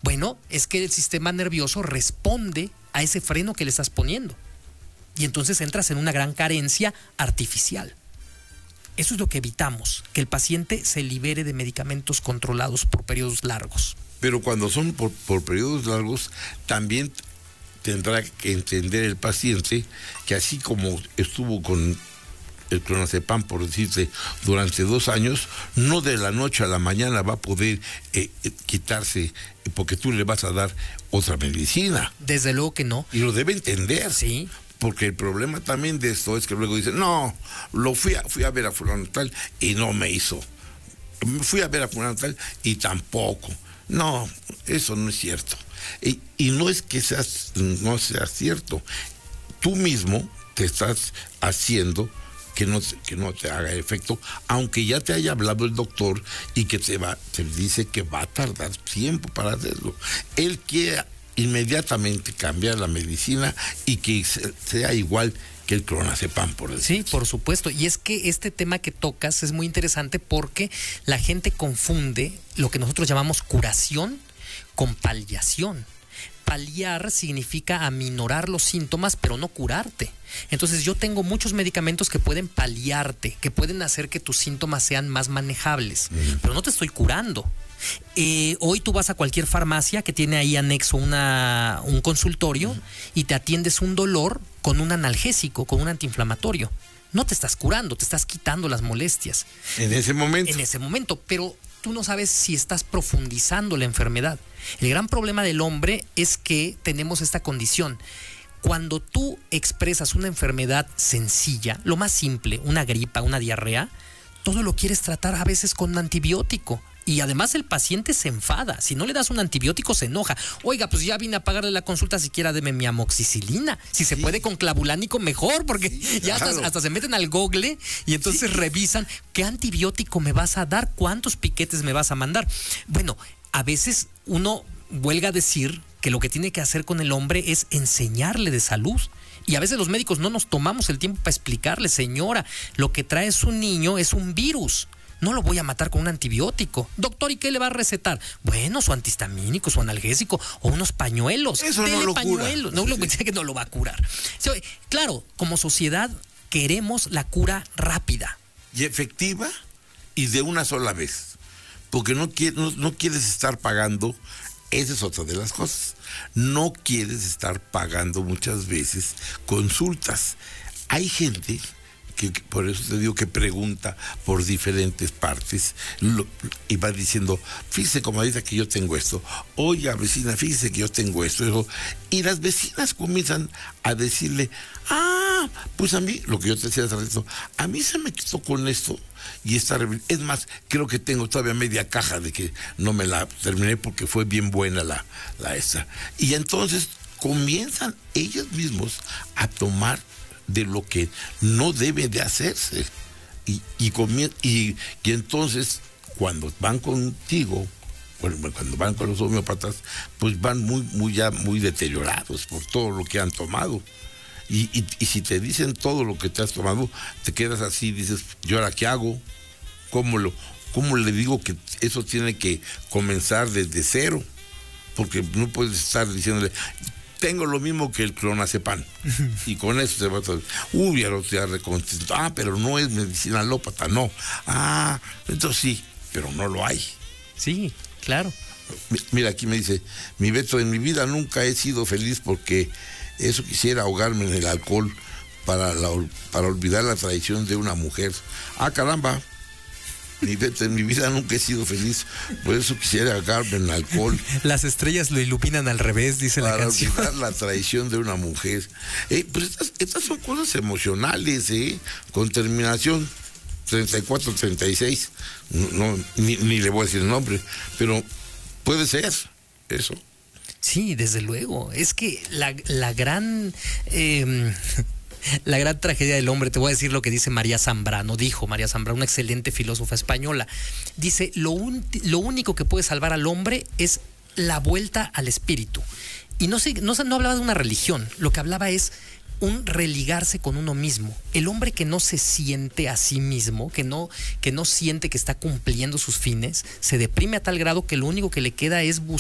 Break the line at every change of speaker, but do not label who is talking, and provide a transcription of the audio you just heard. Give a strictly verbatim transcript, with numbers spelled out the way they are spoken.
Bueno, es que el sistema nervioso responde a ese freno que le estás poniendo. Y entonces entras en una gran carencia artificial. Eso es lo que evitamos, que el paciente se libere de medicamentos controlados por periodos largos.
Pero cuando son por, por periodos largos, también tendrá que entender el paciente que así como estuvo con el clonazepam, por decirte, durante dos años, no de la noche a la mañana va a poder eh, eh, quitarse, porque tú le vas a dar otra medicina.
Desde luego que no.
Y lo debe entender.
Sí.
Porque el problema también de esto es que luego dicen, no, lo fui a, fui a ver a fulano tal y no me hizo. Fui a ver a fulano tal y tampoco. No, eso no es cierto. Y, y no es que seas, no sea cierto. Tú mismo te estás haciendo que no, que no te haga efecto, aunque ya te haya hablado el doctor y que te, va, te dice que va a tardar tiempo para hacerlo. Él quiere inmediatamente cambiar la medicina y que sea igual que el clonazepam, por decir.
Sí, por supuesto. Y es que este tema que tocas es muy interesante porque la gente confunde lo que nosotros llamamos curación con paliación. Paliar significa aminorar los síntomas, pero no curarte. Entonces yo tengo muchos medicamentos que pueden paliarte, que pueden hacer que tus síntomas sean más manejables, uh-huh. pero no te estoy curando. Eh, hoy tú vas a cualquier farmacia que tiene ahí anexo una, un consultorio uh-huh. y te atiendes un dolor con un analgésico, con un antiinflamatorio. No te estás curando, te estás quitando las molestias.
En ese momento.
En ese momento, pero tú no sabes si estás profundizando la enfermedad. El gran problema del hombre es que tenemos esta condición. Cuando tú expresas una enfermedad sencilla, lo más simple, una gripa, una diarrea, todo lo quieres tratar a veces con un antibiótico. Y además el paciente se enfada. Si no le das un antibiótico, se enoja. Oiga, pues ya vine a pagarle la consulta, siquiera deme mi amoxicilina. Si se sí. puede con clavulánico, mejor, porque sí, ya claro. hasta, hasta se meten al Google y entonces sí. revisan qué antibiótico me vas a dar, cuántos piquetes me vas a mandar. Bueno, a veces uno huelga a decir que lo que tiene que hacer con el hombre es enseñarle de salud. Y a veces los médicos no nos tomamos el tiempo para explicarle, señora, lo que trae su niño es un virus. No lo voy a matar con un antibiótico. Doctor, ¿y qué le va a recetar? Bueno, su antihistamínico, su analgésico o unos pañuelos.
Eso no lo
pañuelos.
cura.
No, lo que que no lo va a curar. O sea, claro, como sociedad queremos la cura rápida.
Y efectiva y de una sola vez. Porque no, no, no quieres estar pagando, esa es otra de las cosas. No quieres estar pagando muchas veces consultas. Hay gente que por eso te digo que pregunta por diferentes partes lo, y va diciendo, fíjese comadita que yo tengo esto, oiga vecina, fíjese que yo tengo esto, eso. Y las vecinas comienzan a decirle, ah, pues a mí, lo que yo te decía hace rato, a mí se me quitó con esto y esta, es más, creo que tengo todavía media caja de que no me la terminé porque fue bien buena la, la esta. Y entonces comienzan ellos mismos a tomar de lo que no debe de hacerse y, y, comien- y, y entonces cuando van contigo, bueno, cuando van con los homeópatas, pues van muy, muy ya muy deteriorados por todo lo que han tomado y, y, y si te dicen todo lo que te has tomado, te quedas así, dices, ¿yo ahora qué hago? ¿Cómo lo, cómo le digo que eso tiene que comenzar desde cero? Porque no puedes estar diciéndole, tengo lo mismo que el clonazepam. Y con eso se va a... Uy, ya lo te reconstituido. Ah, pero no es medicina alópata, no. Ah, entonces sí, pero no lo hay.
Sí, claro.
Mira, aquí me dice, mi Beto, en mi vida nunca he sido feliz porque eso quisiera ahogarme en el alcohol para, la, para olvidar la traición de una mujer. Ah, caramba. Mi Beto, en mi vida nunca he sido feliz, por eso quisiera ahogarme en alcohol.
Las estrellas lo iluminan al revés, dice la canción.
Para olvidar la traición de una mujer. Eh, pues estas, estas son cosas emocionales, ¿eh? Con terminación treinta y cuatro, treinta y seis. No, ni, ni le voy a decir el nombre, pero puede ser eso.
Sí, desde luego. Es que la, la gran... Eh, La gran tragedia del hombre, te voy a decir lo que dice María Zambrano, dijo María Zambrano, una excelente filósofa española. Dice, lo, un, lo único que puede salvar al hombre es la vuelta al espíritu. Y no, se, no, no hablaba de una religión, lo que hablaba es un religarse con uno mismo. El hombre que no se siente a sí mismo, que no, que no siente que está cumpliendo sus fines, se deprime a tal grado que lo único que le queda es buscar